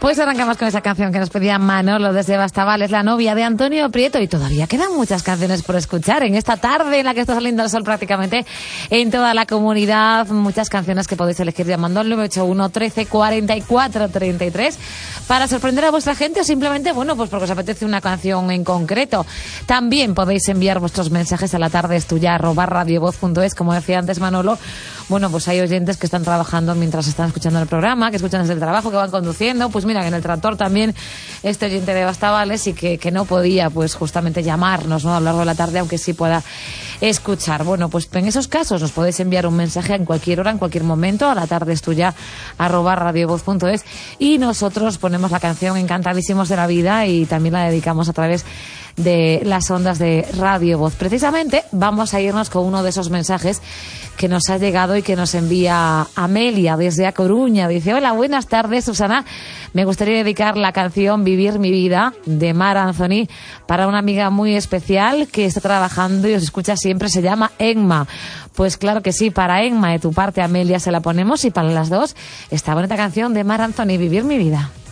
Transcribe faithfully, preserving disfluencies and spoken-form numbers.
Pues arrancamos con esa canción que nos pedía Manolo desde Bastavales, la novia de Antonio Prieto, y todavía quedan muchas canciones por escuchar en esta tarde en la que está saliendo el sol prácticamente en toda la comunidad. Muchas canciones que podéis elegir llamando al nueve ocho uno, trece, cuarenta y cuatro, treinta y tres para sorprender a vuestra gente, o simplemente, bueno, pues porque os apetece una canción en concreto. También podéis enviar vuestros mensajes a la tarde es tuya arroba radiovoz punto es, como decía antes Manolo. Bueno, pues hay oyentes que están trabajando mientras están escuchando el programa, que escuchan desde el trabajo, que van conduciendo. Pues mira, que en el tractor también este oyente de Bastavales y que, que no podía pues justamente llamarnos, ¿no?, a lo largo de la tarde, aunque sí pueda escuchar. Bueno, pues en esos casos nos podéis enviar un mensaje en cualquier hora, en cualquier momento, a la tarde es tuya arroba radiovoz punto es, y nosotros ponemos la canción Encantadísimos de la Vida y también la dedicamos a través de las ondas de Radio Voz. Precisamente vamos a irnos con uno de esos mensajes que nos ha llegado y que nos envía Amelia desde A Coruña. Dice: hola, buenas tardes, Susana. Me gustaría dedicar la canción Vivir mi vida de Mar Anthony para una amiga muy especial que está trabajando y os escucha siempre. Se llama Enma. Pues claro que sí, para Enma de tu parte, Amelia, se la ponemos, y para las dos esta bonita canción de Mar Anthony, Vivir mi vida.